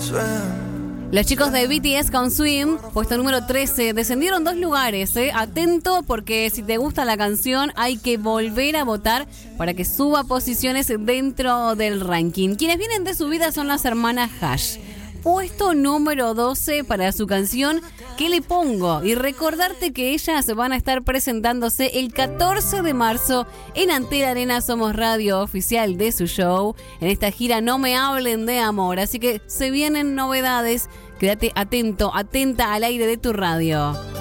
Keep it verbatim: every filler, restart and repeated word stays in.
Los chicos de B T S con Swim, puesto número trece, descendieron dos lugares, ¿eh? Atento, porque si te gusta la canción hay que volver a votar para que suba posiciones dentro del ranking. Quienes vienen de subida son las hermanas Hash. Puesto número doce para su canción ¿Qué le pongo? Y recordarte que ellas van a estar presentándose el catorce de marzo en Antel Arena. Somos radio oficial de su show en esta gira No Me Hablen de Amor. Así que se vienen novedades. Quédate atento, atenta al aire de tu radio.